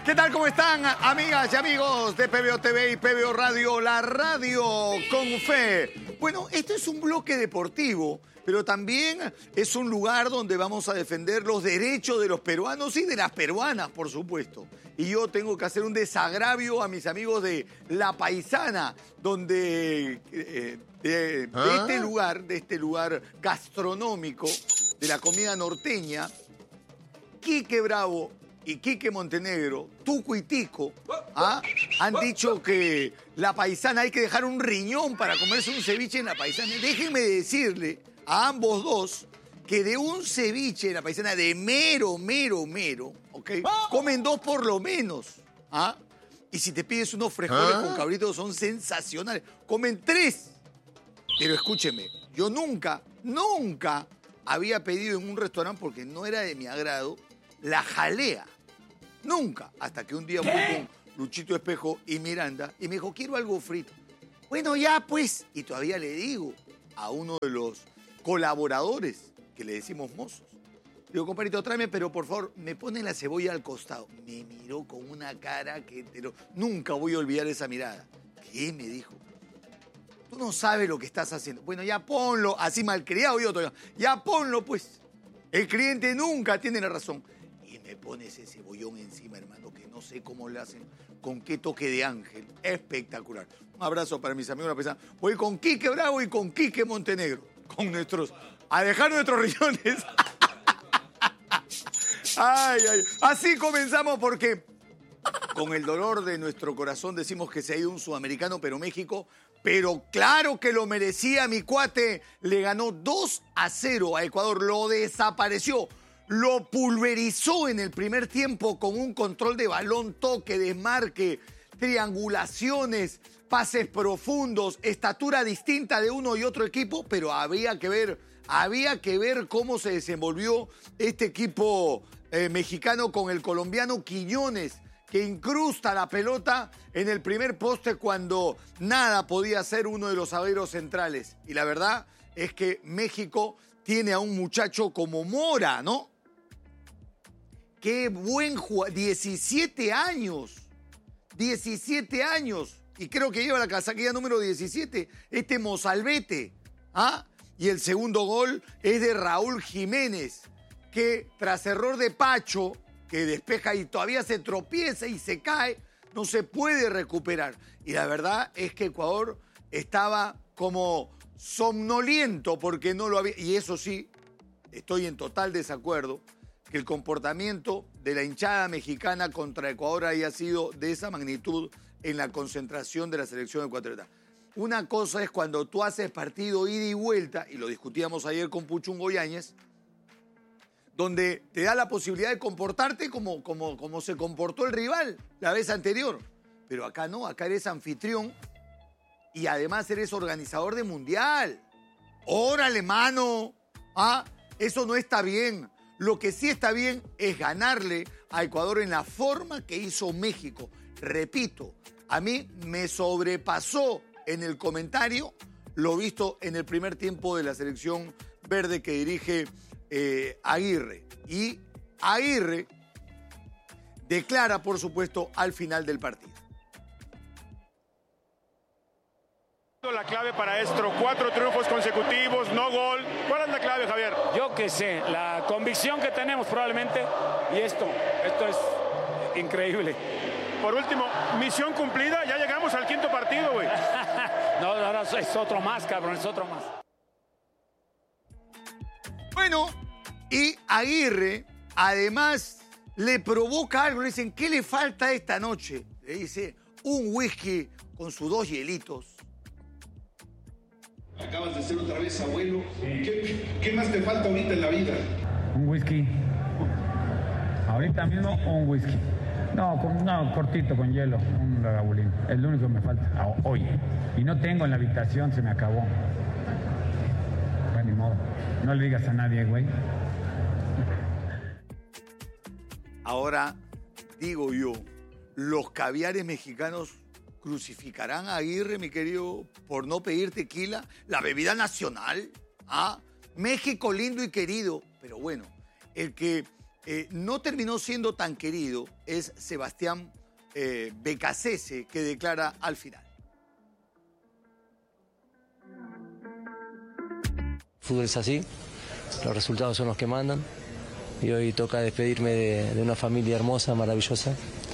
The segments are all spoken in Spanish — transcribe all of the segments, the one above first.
¿Qué tal? ¿Cómo están, amigas y amigos de PBO TV y PBO Radio, la radio con fe? Bueno, esto es un bloque deportivo, pero también es un lugar donde vamos a defender los derechos de los peruanos y de las peruanas, por supuesto. Y yo tengo que hacer un desagravio a mis amigos de La Paisana, donde de este lugar gastronómico, de la comida norteña, Quique Bravo y Quique Montenegro, Tuco y Tico, han dicho que La Paisana hay que dejar un riñón para comerse un ceviche en La Paisana. Déjenme decirle a ambos dos que de un ceviche en La Paisana de mero, ¿ok? Comen dos por lo menos, Y si te pides unos frijoles con cabritos son sensacionales. Comen tres. Pero escúcheme, yo nunca había pedido en un restaurante porque no era de mi agrado la jalea. Nunca. Hasta que un día fui con Luchito Espejo y Miranda y me dijo, quiero algo frito. Bueno, ya pues. Y todavía le digo a uno de los colaboradores, que le decimos mozos, digo, compadrito, tráeme, pero por favor, me pone la cebolla al costado. Me miró con una cara que nunca voy a olvidar esa mirada. ¿Qué? Me dijo. Tú no sabes lo que estás haciendo. Bueno, ya ponlo. Así malcriado yo todavía. Ya ponlo, pues. El cliente nunca tiene la razón. Y me pone ese cebollón encima, hermano, que no sé cómo le hacen, con qué toque de ángel. Espectacular. Un abrazo para mis amigos de La Paisana. Voy con Quique Bravo y con Quique Montenegro. A dejar nuestros riñones. Ay. Así comenzamos porque con el dolor de nuestro corazón decimos que se ha ido un sudamericano, pero claro que lo merecía mi cuate. Le ganó 2-0 a Ecuador, lo desapareció, lo pulverizó en el primer tiempo con un control de balón, toque, desmarque, triangulaciones, pases profundos, estatura distinta de uno y otro equipo, pero había que ver cómo se desenvolvió este equipo mexicano con el colombiano Quiñones, que incrusta la pelota en el primer poste cuando nada podía hacer uno de los zagueros centrales. Y la verdad es que México tiene a un muchacho como Mora, ¿no? Qué buen jugador, 17 años. Y creo que lleva la casaquilla número 17, este Mozalbete. Y el segundo gol es de Raúl Jiménez, que tras error de Pacho, que despeja y todavía se tropieza y se cae, no se puede recuperar. Y la verdad es que Ecuador estaba como somnoliento porque no lo había... Y eso sí, estoy en total desacuerdo que el comportamiento de la hinchada mexicana contra Ecuador haya sido de esa magnitud en la concentración de la selección ecuatoriana. Una cosa es cuando tú haces partido ida y vuelta, y lo discutíamos ayer con Puchungo Yáñez, donde te da la posibilidad de comportarte como se comportó el rival la vez anterior. Pero acá no, acá eres anfitrión y además eres organizador de mundial. ¡Órale, mano! Eso no está bien. Lo que sí está bien es ganarle a Ecuador en la forma que hizo México. Repito, a mí me sobrepasó en el comentario lo visto en el primer tiempo de la selección verde que dirige Aguirre. Y Aguirre declara, por supuesto, al final del partido. La clave para esto, 4 triunfos consecutivos, no gol. ¿Cuál es la clave, Javier? Yo qué sé, la convicción que tenemos probablemente, y esto es increíble. Por último, misión cumplida, ya llegamos al 5º partido, güey. No, ahora es otro más, cabrón, es otro más. Bueno, y Aguirre, además, le provoca algo. Le dicen, ¿qué le falta esta noche? Le dice, un whisky con sus 2 hielitos. Acabas de ser otra vez abuelo. ¿Qué más te falta ahorita en la vida? Un whisky. Ahorita mismo un whisky. No, cortito, con hielo. Un ragabulín. Es lo único que me falta hoy. Y no tengo en la habitación, se me acabó. Bueno, ni modo. No le digas a nadie, güey. Ahora, digo yo, los caviares mexicanos crucificarán a Aguirre, mi querido, por no pedir tequila, la bebida nacional. México lindo y querido, pero bueno, el que no terminó siendo tan querido es Sebastián Becasese, que declara al final. Fútbol es así, los resultados son los que mandan y hoy toca despedirme de una familia hermosa, maravillosa,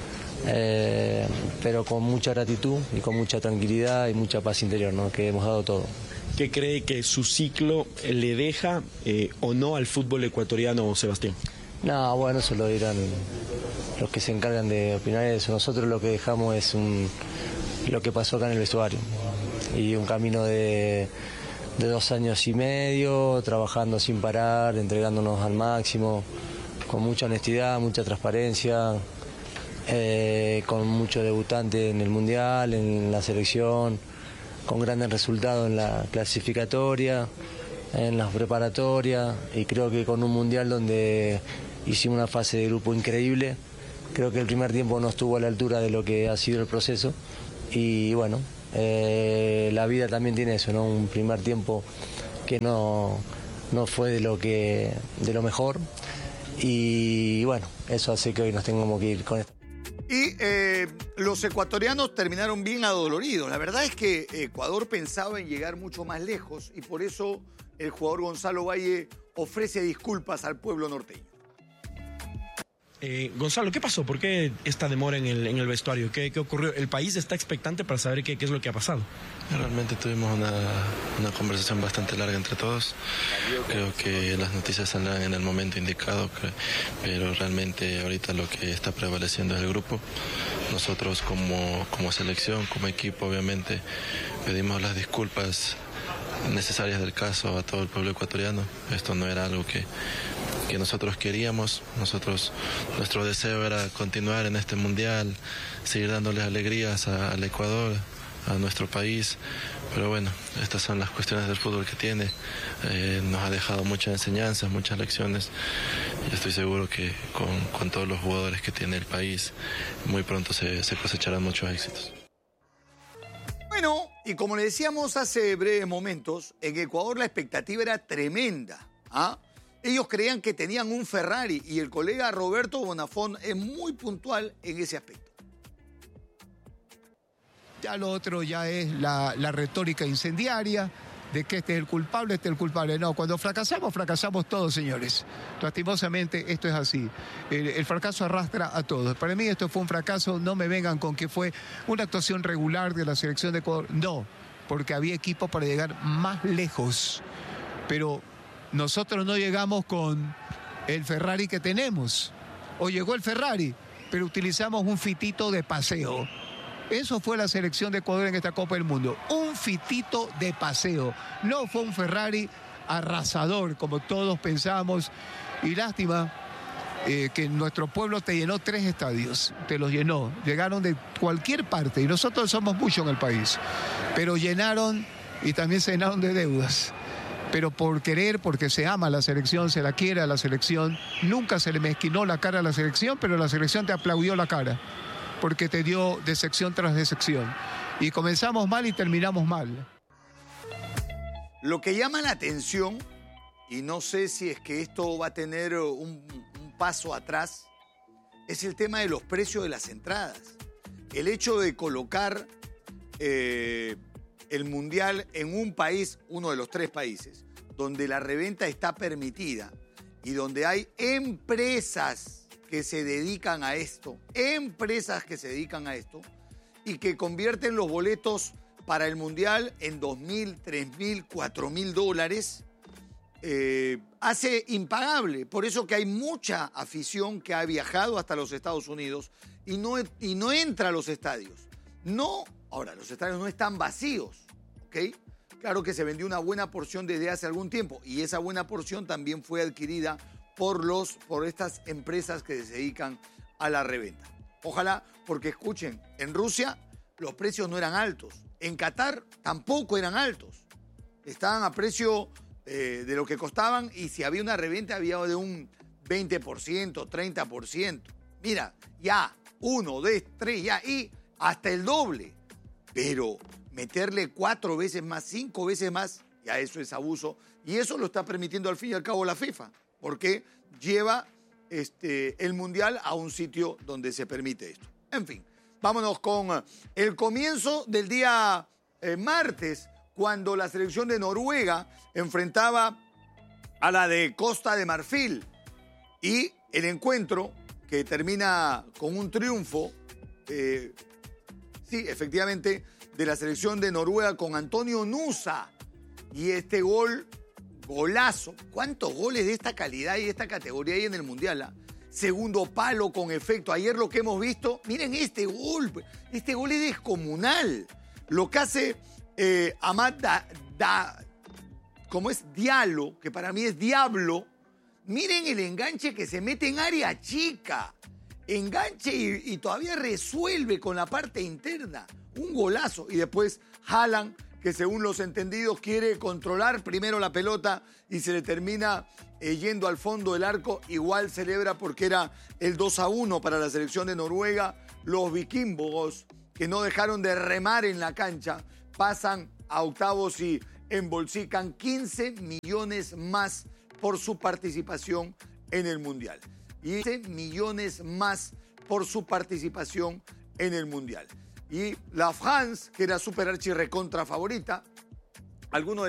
pero con mucha gratitud y con mucha tranquilidad y mucha paz interior, ¿no? Que hemos dado todo. ¿Qué cree que su ciclo le deja o no al fútbol ecuatoriano, Sebastián? No, bueno, eso lo dirán los que se encargan de opinar de eso. Nosotros lo que dejamos es lo que pasó acá en el vestuario y un camino de 2 años y medio, trabajando sin parar, entregándonos al máximo, con mucha honestidad, mucha transparencia, con mucho debutante en el Mundial, en la selección, con grandes resultados en la clasificatoria, en las preparatorias, y creo que con un Mundial donde hicimos una fase de grupo increíble. Creo que el primer tiempo no estuvo a la altura de lo que ha sido el proceso y bueno, la vida también tiene eso, ¿no? Un primer tiempo que no fue de lo mejor y bueno, eso hace que hoy nos tengamos que ir con esto. Y los ecuatorianos terminaron bien adoloridos. La verdad es que Ecuador pensaba en llegar mucho más lejos y por eso el jugador Gonzalo Valle ofrece disculpas al pueblo norteño. Gonzalo, ¿qué pasó? ¿Por qué esta demora en el vestuario? ¿Qué ocurrió? El país está expectante para saber qué es lo que ha pasado. Realmente tuvimos una conversación bastante larga entre todos. Creo que las noticias saldrán en el momento indicado, pero realmente ahorita lo que está prevaleciendo es el grupo. Nosotros como selección, como equipo, obviamente pedimos las disculpas necesarias del caso a todo el pueblo ecuatoriano. Esto no era algo que nosotros queríamos. Nuestro deseo era continuar en este mundial, seguir dándoles alegrías al Ecuador, a nuestro país, pero bueno, estas son las cuestiones del fútbol que tiene. Nos ha dejado muchas enseñanzas, muchas lecciones. Yo estoy seguro que con todos los jugadores que tiene el país, muy pronto se cosecharán muchos éxitos. Bueno, y como le decíamos hace breves momentos, en Ecuador la expectativa era tremenda. Ellos creían que tenían un Ferrari y el colega Roberto Bonafont es muy puntual en ese aspecto. Ya lo otro ya es la retórica incendiaria de que este es el culpable, este es el culpable. No, cuando fracasamos todos, señores. Lastimosamente esto es así. El fracaso arrastra a todos. Para mí esto fue un fracaso, no me vengan con que fue una actuación regular de la selección de Ecuador. No, porque había equipo para llegar más lejos. Pero nosotros no llegamos con el Ferrari que tenemos. O llegó el Ferrari, pero utilizamos un fitito de paseo. Eso fue la selección de Ecuador en esta Copa del Mundo. Un fitito de paseo. No fue un Ferrari arrasador, como todos pensamos. Y lástima que nuestro pueblo te llenó 3 estadios. Te los llenó. Llegaron de cualquier parte. Y nosotros somos muchos en el país. Pero llenaron y también se llenaron de deudas. Pero por querer, porque se ama a la selección, se la quiere a la selección. Nunca se le mezquinó la cara a la selección, pero la selección te aplaudió la cara. Porque te dio decepción tras decepción. Y comenzamos mal y terminamos mal. Lo que llama la atención, y no sé si es que esto va a tener un paso atrás, es el tema de los precios de las entradas. El hecho de colocar el Mundial en un país, uno de los 3 países, donde la reventa está permitida y donde hay empresas que se dedican a esto, y que convierten los boletos para el Mundial en $2,000, $3,000, $4,000, hace impagable. Por eso que hay mucha afición que ha viajado hasta los Estados Unidos y no entra a los estadios. Ahora, los estadios no están vacíos, ¿ok? Claro que se vendió una buena porción desde hace algún tiempo y esa buena porción también fue adquirida por estas empresas que se dedican a la reventa. Ojalá, porque escuchen, en Rusia los precios no eran altos, en Qatar tampoco eran altos, estaban a precio de lo que costaban y si había una reventa había de un 20%, 30%. Mira, ya, 1, 2, 3, ya, y hasta el doble. Pero meterle 4 veces más, 5 veces más, ya eso es abuso. Y eso lo está permitiendo al fin y al cabo la FIFA, porque lleva el Mundial a un sitio donde se permite esto. En fin, vámonos con el comienzo del día martes, cuando la selección de Noruega enfrentaba a la de Costa de Marfil. Y el encuentro, que termina con un triunfo, sí, efectivamente, de la selección de Noruega con Antonio Nusa. Y este golazo. ¿Cuántos goles de esta calidad y de esta categoría hay en el Mundial? Segundo palo con efecto. Ayer lo que hemos visto, miren este gol. Este gol es descomunal. Lo que hace Amad como es Diallo, que para mí es Diablo. Miren el enganche que se mete en área chica. Enganche y todavía resuelve con la parte interna. Un golazo. Y después Haaland, que según los entendidos quiere controlar primero la pelota y se le termina yendo al fondo del arco. Igual celebra porque era el 2-1 para la selección de Noruega. Los vikingos, que no dejaron de remar en la cancha, pasan a octavos y embolsican 15 millones más por su participación en el Mundial. Y 15 millones más por su participación en el Mundial. Y la France, que era super archi recontra favorita, algunos